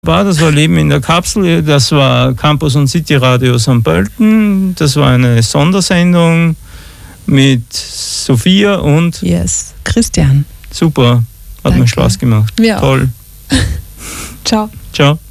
Das war Leben in der Kapsel, das war Campus und City Radio St. Pölten, das war eine Sondersendung mit Sophia und Christian. Super, hat mir Spaß gemacht. Ja. Toll. Ciao. Ciao.